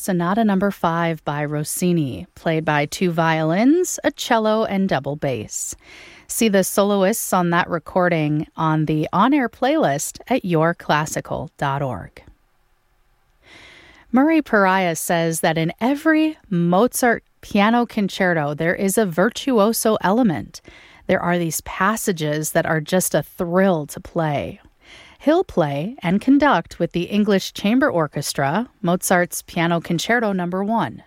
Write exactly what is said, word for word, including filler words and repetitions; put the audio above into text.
Sonata Number five by Rossini, played by two violins, a cello, and double bass. See the soloists on that recording on the on-air playlist at your classical dot org. Murray Pariah says that in every Mozart piano concerto, there is a virtuoso element. There are these passages that are just a thrill to play. He'll play and conduct with the English Chamber Orchestra Mozart's Piano Concerto Number one.